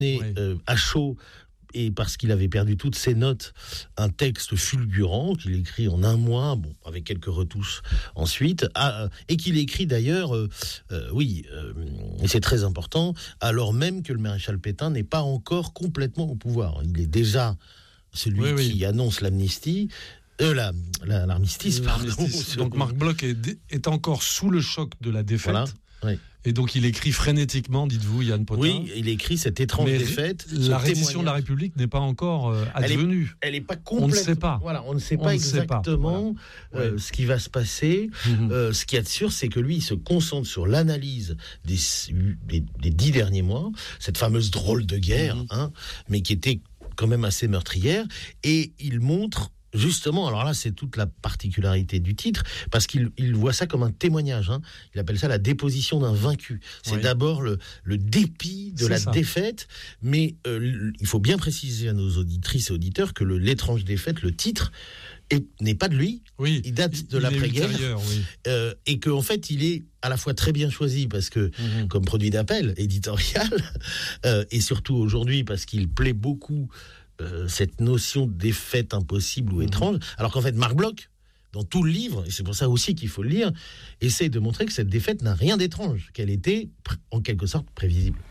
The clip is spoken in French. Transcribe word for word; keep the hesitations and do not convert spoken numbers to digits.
oui. euh, à chaud, et parce qu'il avait perdu toutes ses notes, un texte fulgurant qu'il écrit en un mois, bon, avec quelques retouches ensuite, à, et qu'il écrit d'ailleurs, euh, euh, oui, euh, et c'est très important, alors même que le maréchal Pétain n'est pas encore complètement au pouvoir. Il est déjà celui oui, qui oui. annonce l'amnistie, euh, la, la, l'armistice, l'armistice. pardon. Donc Marc Bloch est, est encore sous le choc de la défaite. Voilà. Oui. Et donc il écrit frénétiquement, dites-vous, Yann Potin. Oui, il écrit cette étrange mais défaite. La reddition de la République n'est pas encore euh, advenue. Elle n'est pas complètement. On ne sait pas. Voilà, on ne sait on pas ne exactement sait pas. Voilà. euh, ouais. ce qui va se passer. Mm-hmm. Euh, ce qu'il y a de sûr, c'est que lui, il se concentre sur l'analyse des, des, des dix derniers mois, cette fameuse drôle de guerre, mm-hmm. hein, mais qui était quand même assez meurtrière, et il montre. Justement, alors là, c'est toute la particularité du titre, parce qu'il il voit ça comme un témoignage. Hein. Il appelle ça la déposition d'un vaincu. C'est oui. d'abord le, le dépit de c'est la ça. défaite, mais euh, il faut bien préciser à nos auditrices et auditeurs que le, l'étrange défaite, le titre, est, n'est pas de lui. Oui, il date de il l'après-guerre. Oui. Euh, et qu'en fait, il est à la fois très bien choisi, parce que, mmh. comme produit d'appel éditorial, euh, et surtout aujourd'hui, parce qu'il plaît beaucoup Euh, cette notion de défaite impossible ou mmh. étrange, alors qu'en fait Marc Bloch, dans tout le livre, et c'est pour ça aussi qu'il faut le lire, essaie de montrer que cette défaite n'a rien d'étrange, qu'elle était en quelque sorte prévisible.